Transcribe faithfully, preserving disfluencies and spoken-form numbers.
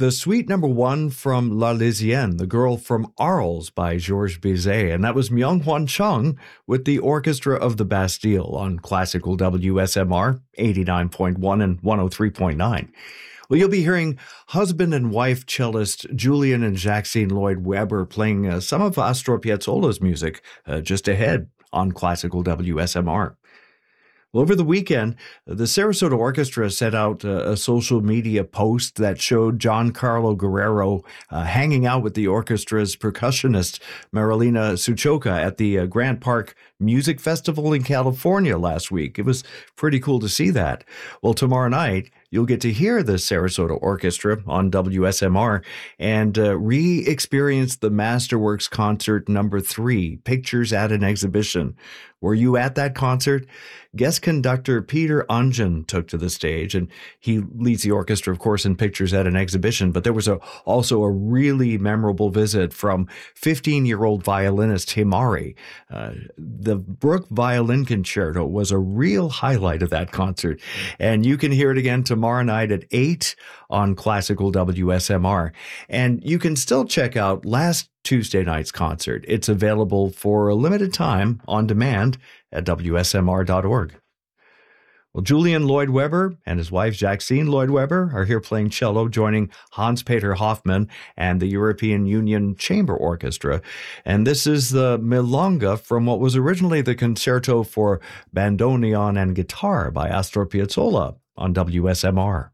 The suite number one from La Lysienne, The Girl from Arles by Georges Bizet. And that was Myung-Hwan Chung with the Orchestra of the Bastille on Classical W S M R eighty-nine point one and one oh three point nine. Well, you'll be hearing husband and wife cellist Julian and Jacqueline Lloyd Webber playing uh, some of Astor Piazzolla's music uh, just ahead on Classical W S M R. Well, over the weekend, the Sarasota Orchestra sent out a, a social media post that showed Giancarlo Guerrero uh, hanging out with the orchestra's percussionist Marilena Suchoka at the uh, Grant Park Music Festival in California last week. It was pretty cool to see that. Well, tomorrow night, you'll get to hear the Sarasota Orchestra on W S M R and uh, re-experience the Masterworks Concert number three, Pictures at an Exhibition. Were you at that concert? Guest conductor Peter Ungen took to the stage, and he leads the orchestra, of course, in Pictures at an Exhibition. But there was a, also a really memorable visit from fifteen-year-old violinist Himari. Uh, the Bruch Violin Concerto was a real highlight of that concert, and you can hear it again tomorrow night at eight on Classical W S M R. And you can still check out last Tuesday night's concert. It's available for a limited time on demand at W S M R dot org. Well, Julian Lloyd Webber and his wife Jacqueline Lloyd Webber are here playing cello, joining Hans-Peter Hoffmann and the European Union Chamber Orchestra. And this is the Milonga from what was originally the concerto for bandoneon and guitar by Astor Piazzolla on W S M R.